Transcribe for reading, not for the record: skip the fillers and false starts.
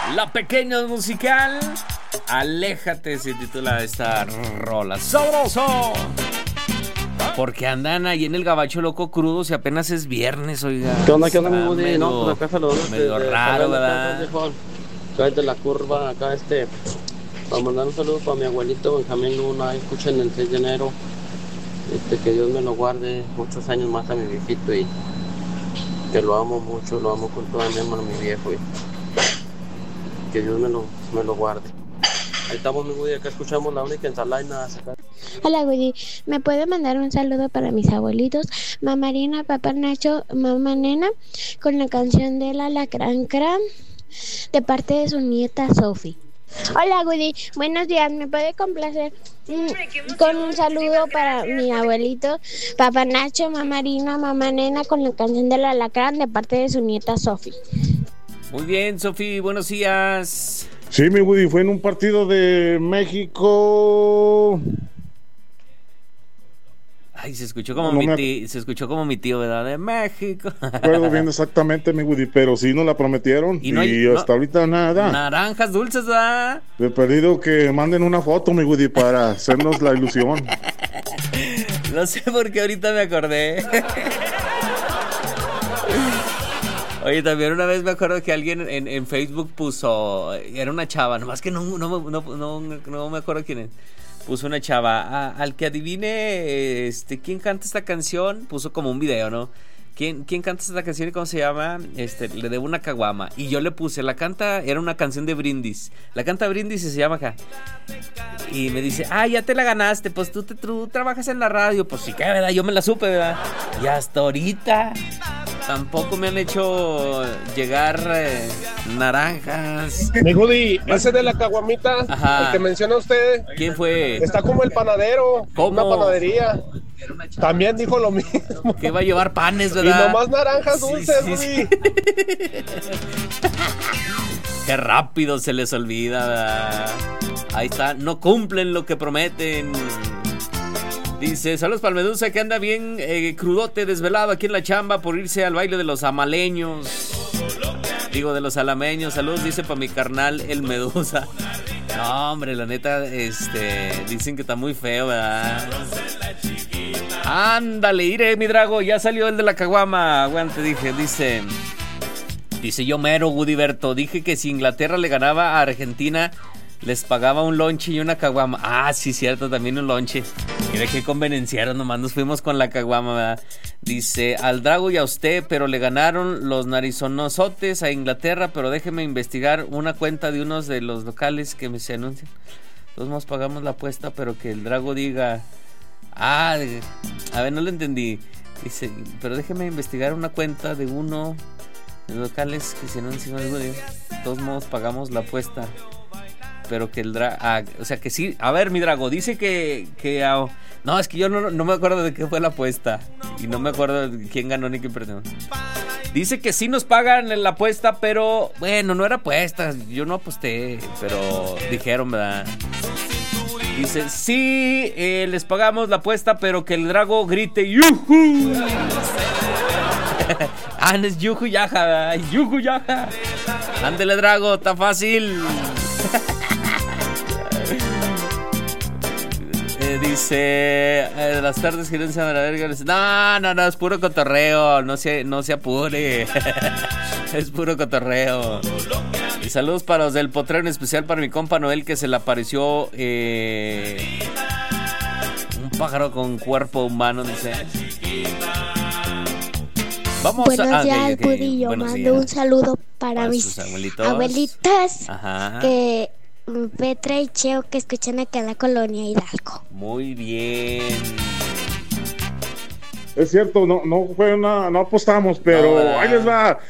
La Pequeña Musical. Aléjate se titula esta rola. ¡Sabroso! Porque andan ahí en el Gabacho Loco Crudo si apenas es viernes, oiga. ¿Qué onda, mi Woody? No, pues acá saludos. Medio raro, ¿verdad? Acá de la curva, acá para mandar un saludo para mi abuelito Benjamín Luna. Escuchen el 6 de enero. Que Dios me lo guarde muchos años más a mi viejito y que lo amo mucho, lo amo con toda mi alma a mi viejo y que Dios me lo guarde. Ahí estamos, mi Woody, acá escuchamos la única ensalada y nada sacar. Hola, Woody, ¿me puede mandar un saludo para mis abuelitos? Mamá Marina, papá Nacho, mamá Nena, con la canción de la Alacrán Crán, de parte de su nieta Sophie. Hola, Woody, buenos días, ¿me puede complacer con un saludo para mi abuelito, papá Nacho, mamá Marina, mamá Nena, con la canción de la Alacrán, de parte de su nieta Sophie? Muy bien, Sophie, buenos días. Sí, mi Woody, fue en un partido de México. Ay, se escuchó como mi tío, ¿verdad? De México. No recuerdo bien exactamente, mi Woody, pero sí nos la prometieron y hasta ahorita nada. Naranjas dulces, ¿verdad? He pedido que manden una foto, mi Woody, para hacernos la ilusión. No sé por qué ahorita me acordé. Oye, también una vez me acuerdo que alguien en Facebook puso, era una chava, nomás que no me acuerdo quién es. Puso una chava, al que adivine quién canta esta canción, puso como un video, ¿no? ¿Quién canta esta canción y cómo se llama? Le debo una caguama. Y yo le puse, era una canción de Brindis. La canta Brindis y se llama acá. Y me dice, ya te la ganaste, pues tú trabajas en la radio. Pues sí, que verdad, yo me la supe, ¿verdad? Y hasta ahorita tampoco me han hecho llegar naranjas. Mi Woody, ese de la caguamita, ajá, el que menciona usted. ¿Quién fue? Está como el panadero. ¿Cómo? Una panadería. También dijo lo mismo. Que iba a llevar panes, ¿verdad? Y nomás naranjas dulces, sí. Qué rápido se les olvida, ¿verdad? Ahí está, no cumplen lo que prometen. Dice, saludos para el Medusa que anda bien crudote, desvelado aquí en la chamba por irse al baile de los amaleños. Digo, de los alameños. Saludos, dice para mi carnal el Medusa. No, hombre, la neta, dicen que está muy feo, ¿verdad? Ándale, iré, mi Drago, ya salió el de la caguama. Aguante, dice yo mero, Gudiberto. Dije que si Inglaterra le ganaba a Argentina, les pagaba un lonche y una caguama. Ah, sí, cierto, también un lonche. Mira qué convenenciaron, nomás nos fuimos con la caguama, ¿verdad? Dice, al Drago y a usted, pero le ganaron los narizonosotes a Inglaterra, pero déjeme investigar una cuenta de unos de los locales que se anuncian. Todos nos pagamos la apuesta, pero que el Drago diga... a ver, no lo entendí. Dice, pero déjeme investigar una cuenta de uno de los locales que se anuncian. De todos modos pagamos la apuesta, pero que el o sea que sí. A ver, mi Drago, dice que no, es que yo no me acuerdo de qué fue la apuesta y no me acuerdo de quién ganó ni quién perdió. Dice que sí nos pagan en la apuesta, pero bueno, no era apuesta, yo no aposté, pero dijeron, ¿verdad? Dice, sí, les pagamos la apuesta, pero que el Drago grite ¡yujú! No es yuju yaja, ¿verdad? Yuju yaja. Ándele, Drago, está fácil. Dice, las tardes gerencia de la verga. No, es puro cotorreo, no se apure. Es puro cotorreo. Y saludos para los del potrero, en especial para mi compa Noel, que se le apareció un pájaro con cuerpo humano, dice. Vamos Buenos días, Woody. Yo mando un saludo para mis abuelitos. Ajá. Que Petra y Cheo, que escuchan aquí en la colonia Hidalgo. Muy bien. Es cierto, no apostamos, pero ahí les va.